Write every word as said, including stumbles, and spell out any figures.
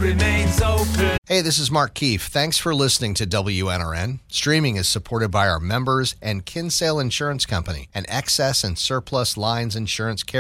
remains open. Hey, this is Mark Keefe. Thanks for listening to W N R N. Streaming is supported by our members and Kinsale Insurance Company, an excess and surplus lines insurance carrier.